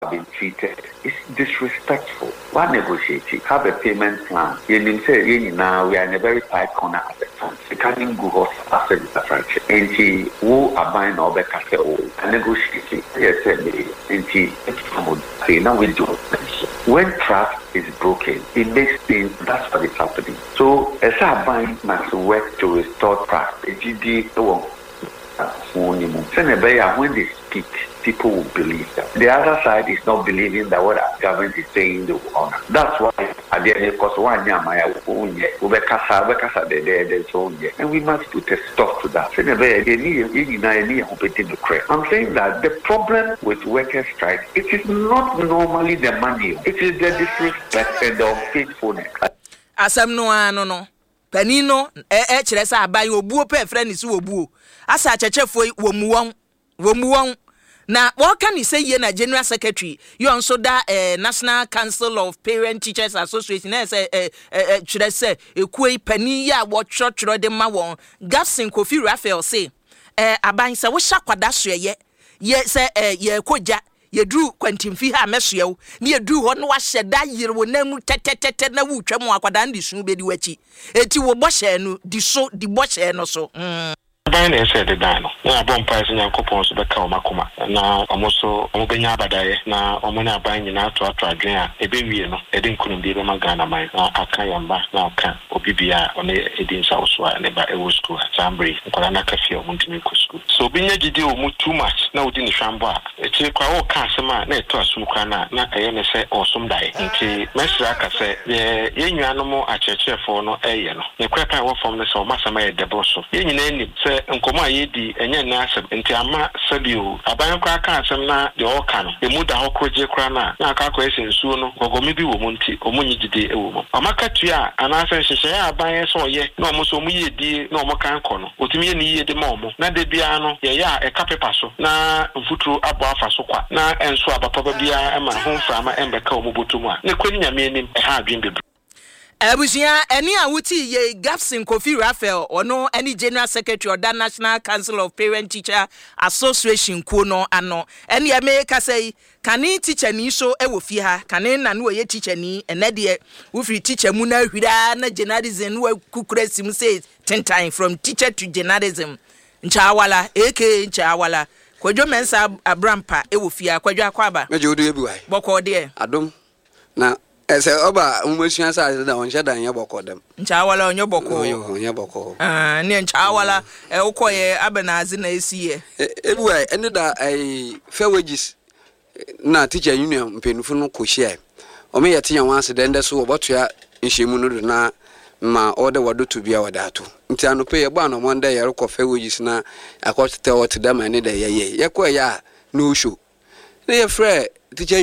been treated is disrespectful. One negotiating, have a payment plan. You say now we are in a very tight corner at the time. You can't even go after the fraction. And he who are buying or back at the and negotiating. Yes, and he say now we do. When trust is broken, it makes things, that's what is happening. So as our bank must work to restore trust. When they speak, people will believe them. The other side is not believing that what our government is saying they will honor. That's why at the end of one year, and we must put a stop to that. I'm saying that the problem with workers' strike, it is not normally the money, it is the disrespect and the unfaithfulness. Asam no. Panino, Chilesa by your boo pay friend is wobu. Asa chefo womuwon. Now, what can you say, Yena General Secretary? You also that National Council of Parent Teachers Association, should I say, a quay penny, what church de mawon, Gavsin Kofi Raphael say, Aban sa wisha kwadaswe ye say, ye koja. Ye drew Quentin Fiha Messio, near drew one wash that year will name tete na wu tremo akwadan di sunu be di wachi. Eti wo boshe no di so di boshe no so. Bane said the dino. Na bon price Nyankopon so beka omakoma. Na omoso omobenya abadaye na omona ban na to adwen a ebewie no edi nkunu bi be magana man na aka yamba na aka obibia one edi nsa so a ne ba ewo school assembly nkola na kafi omuntimi ko school. So binya gidi o mu too much na odi ni hwambo a eti kwa wo ka asema na eto asum kwa na eye ne se osum dai. Nti mesra ka se ye nnuanom achechefo no eye no. Ne kwa pa wo form ne se o masama ye debo so. Ye nyina enim se nkoma yedi enye na asem nti ama sabio aban kwa aka asem na de oka no emu da hokoje kra na aka akọ esensuo no gogomi bi wo mu nti omunyi gide ewo mu amaka tua anasa hyehyɛ aban so ye na omo so mu yedi na omo kan kɔ no otumi ye ni yedi ma omo na de bia no ye ya eka pepa so na mfuturo abo afa so kwa na enso abapapa bia ema ho mframa embeka omo botomu a ne kwani nyame anim ha adwen bebre. Abusia any awuti ye Gavsin Kofi Raphael ono any General Secretary of the National Council of Parent Teacher Association kuno ano any America say kani teacher ni so e wo fie ha kani na no ye teacher ni ene de wo free teacher mu na hwira na journalism wo kukuresim say 10 time from teacher to journalism nchaawala nchaawala kwadwo mensa abrampa e wo fie kwadwo akwaba meje odo ebi wai boko de adom na ese oba umwesuan sa da onhye dan ye boko dem nchaawala onye boko onye boko ne nchaawala ukoye abenazi na esiye ebi wai ene da fair wages na teacher union mpenufu no ko share o me yete yan wanse den so obotoa nhyimu no do na ma order wado to bia wadato nti anope ye ba no monde ye rekọ fair wages na akọtete wot dem ene da ye ko ya no show ne ye frɛ teacher